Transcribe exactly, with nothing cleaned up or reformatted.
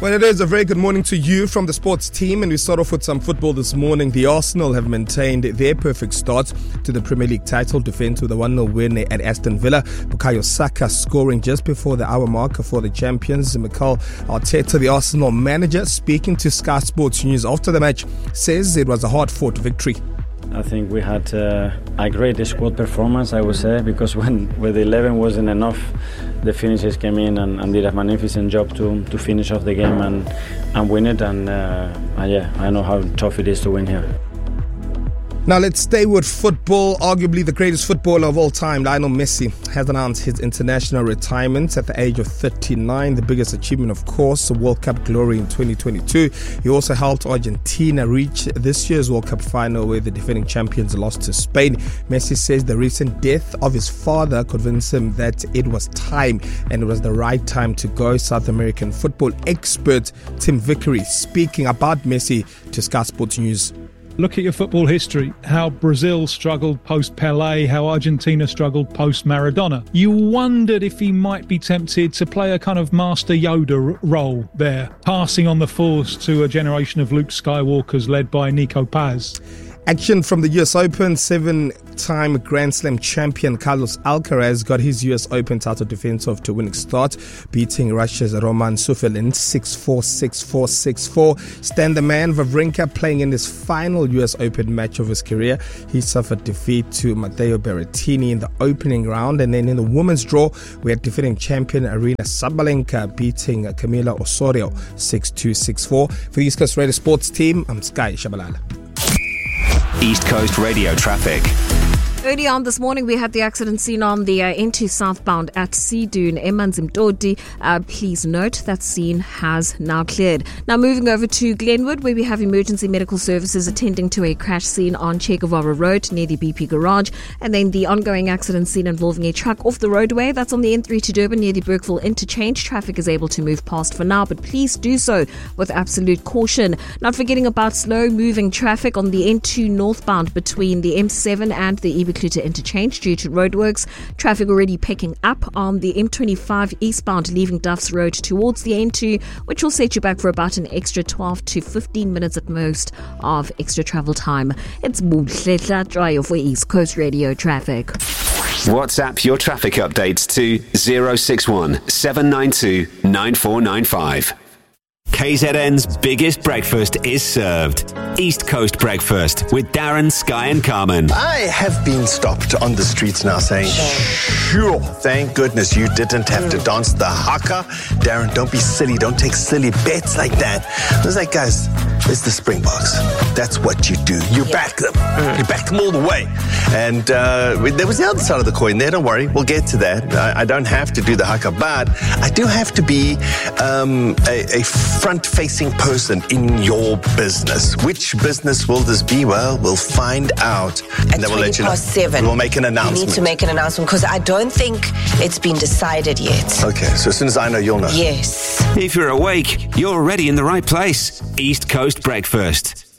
Well, it is a very good morning to you from the sports team, and we start off with some football this morning. The Arsenal have maintained their perfect start to the Premier League title defence with a one nil win at Aston Villa. Bukayo Saka scoring just before the hour marker for the champions. Mikel Arteta, the Arsenal manager, speaking to Sky Sports News after the match, says it was a hard-fought victory. I think we had uh, a great squad performance, I would say, because when with eleven wasn't enough, the finishers came in and, and did a magnificent job to to finish off the game and, and win it. And, uh, and yeah, I know how tough it is to win here. Now let's stay with football. Arguably the greatest footballer of all time, Lionel Messi, has announced his international retirement at the age of thirty-nine. The biggest achievement, of course, the World Cup glory in twenty twenty-two. He also helped Argentina reach this year's World Cup final where the defending champions lost to Spain. Messi says the recent death of his father convinced him that it was time and it was the right time to go. South American football expert Tim Vickery speaking about Messi to Sky Sports News. Look at your football history, how Brazil struggled post-Pelé, how Argentina struggled post-Maradona. You wondered if he might be tempted to play a kind of Master Yoda role there, passing on the force to a generation of Luke Skywalkers led by Nico Paz. Action from the U S Open. Seven-time Grand Slam champion Carlos Alcaraz got his U S Open title defense off to a winning start, beating Russia's Roman Sufilin six four, six four, six four. Stan the Man Wawrinka playing in his final U S Open match of his career. He suffered defeat to Matteo Berrettini in the opening round. And then in the women's draw, we had defending champion Aryna Sabalenka beating Camila Osorio six two, six four. For the East Coast Radio Sports team, I'm Sky Shabalala. East Coast Radio traffic. Early on this morning, we had the accident seen on the uh, N two southbound at Sea Dune, Emanzimtoti. Uh, please note that scene has now cleared. Now moving over to Glenwood, where we have emergency medical services attending to a crash scene on Che Guevara Road near the B P Garage. And then the ongoing accident scene involving a truck off the roadway. That's on the N three to Durban near the Burkeville interchange. Traffic is able to move past for now, but please do so with absolute caution. Not forgetting about slow moving traffic on the N two northbound between the M seven and the E B Kluter interchange due to roadworks. Traffic already picking up on the M twenty-five eastbound leaving Duffs Road towards the N two, which will set you back for about an extra twelve to fifteen minutes at most of extra travel time. It's Mutletla Drive for East Coast Radio traffic. WhatsApp your traffic updates to zero six one, seven nine two, nine four nine five. K Z N's biggest breakfast is served. East Coast Breakfast with Darren, Sky and Carmen. I have been stopped on the streets now saying, sure, thank goodness you didn't have to dance the haka. Darren, don't be silly. Don't take silly bets like that. I was like, guys, it's the Springboks. That's what you do. You yeah. back them. You back them all the way. And uh, there was the other side of the coin there. Don't worry. We'll get to that. I, I don't have to do the haka, but I do have to be um, a, a front-facing person in your business. Which business will this be? Well, we'll find out. And then we'll let you know. Seven. We'll make an announcement. You need to make an announcement because I don't think it's been decided yet. Okay, so as soon as I know, you'll know. Yes. If you're awake, you're already in the right place. East Coast Breakfast.